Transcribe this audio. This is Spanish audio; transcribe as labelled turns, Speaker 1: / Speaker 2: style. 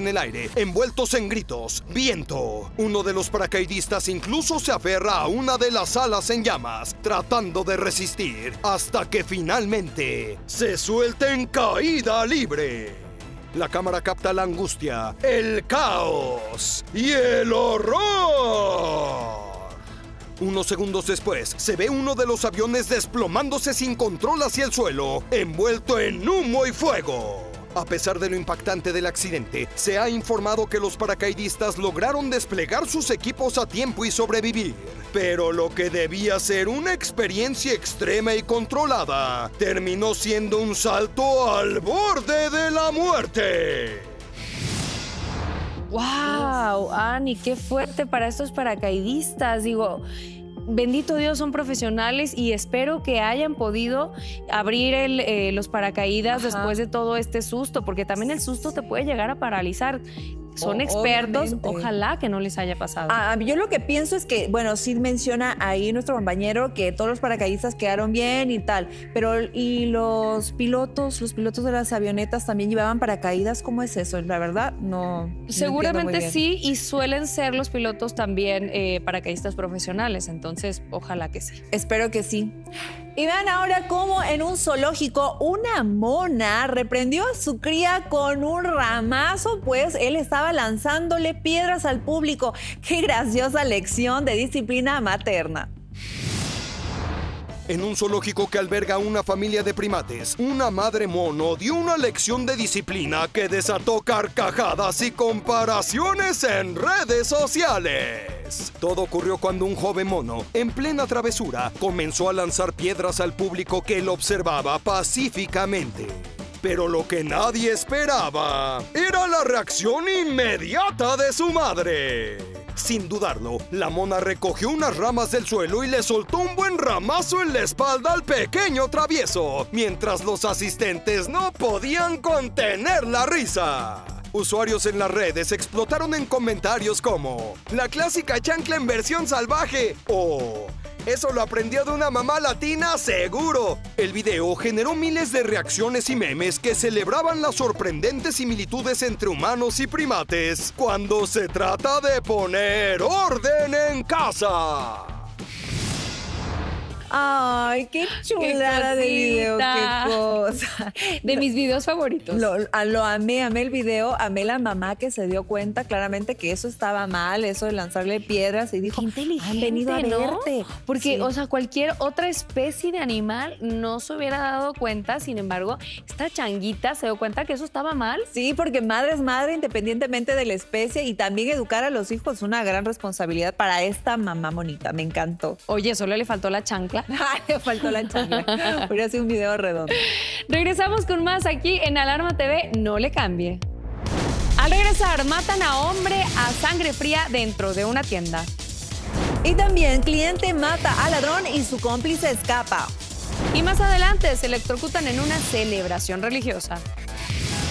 Speaker 1: en el aire, envueltos en gritos, viento. Uno de los paracaidistas incluso se aferra a una de las alas en llamas, tratando de resistir, hasta que finalmente se suelta en caída libre. La cámara capta la angustia, el caos y el horror. Unos segundos después, se ve uno de los aviones desplomándose sin control hacia el suelo, envuelto en humo y fuego. A pesar de lo impactante del accidente, se ha informado que los paracaidistas lograron desplegar sus equipos a tiempo y sobrevivir. Pero lo que debía ser una experiencia extrema y controlada, terminó siendo un salto al borde de la muerte.
Speaker 2: ¡Wow! Ani, qué fuerte para estos paracaidistas. Digo, bendito Dios, son profesionales y espero que hayan podido abrir los paracaídas después de todo este susto, porque también el susto te puede llegar a paralizar. Son expertos, obviamente. Ojalá que no les haya pasado.
Speaker 3: Yo lo que pienso es que, bueno, sí menciona ahí nuestro compañero que todos los paracaidistas quedaron bien y tal, pero ¿y los pilotos de las avionetas también llevaban paracaídas? ¿Cómo es eso? La verdad, no.
Speaker 2: Seguramente sí, y suelen ser los pilotos también paracaidistas profesionales, entonces ojalá que sí.
Speaker 3: Espero que sí. Y vean ahora cómo en un zoológico una mona reprendió a su cría con un ramazo, pues él estaba lanzándole piedras al público. ¡Qué graciosa lección de disciplina materna!
Speaker 1: En un zoológico que alberga una familia de primates, una madre mono dio una lección de disciplina que desató carcajadas y comparaciones en redes sociales. Todo ocurrió cuando un joven mono, en plena travesura, comenzó a lanzar piedras al público que lo observaba pacíficamente. Pero lo que nadie esperaba era la reacción inmediata de su madre. Sin dudarlo, la mona recogió unas ramas del suelo y le soltó un buen ramazo en la espalda al pequeño travieso, mientras los asistentes no podían contener la risa. Usuarios en las redes explotaron en comentarios como "la clásica chancla en versión salvaje" o "eso lo aprendió de una mamá latina, seguro". El video generó miles de reacciones y memes que celebraban las sorprendentes similitudes entre humanos y primates cuando se trata de poner orden en casa.
Speaker 3: ¡Ay, qué chulada de video! ¡Qué cosa!
Speaker 2: De mis videos favoritos.
Speaker 3: Lo amé el video, amé la mamá que se dio cuenta claramente que eso estaba mal, eso de lanzarle piedras, y dijo,
Speaker 2: qué inteligente,
Speaker 3: han venido a verte.
Speaker 2: Porque,
Speaker 3: sí,
Speaker 2: o sea, cualquier otra especie de animal no se hubiera dado cuenta, sin embargo, esta changuita se dio cuenta que eso estaba mal.
Speaker 3: Sí, porque madre es madre independientemente de la especie, y también educar a los hijos es una gran responsabilidad para esta mamá monita, me encantó.
Speaker 2: Oye, solo le faltó la chancla.
Speaker 3: Ay, me faltó la chancla. Hubiera sido un video redondo.
Speaker 2: Regresamos con más aquí en Alarma TV. No le cambie. Al regresar, matan a hombre a sangre fría dentro de una tienda.
Speaker 3: Y también, cliente mata a ladrón y su cómplice escapa.
Speaker 2: Y más adelante, se electrocutan en una celebración religiosa.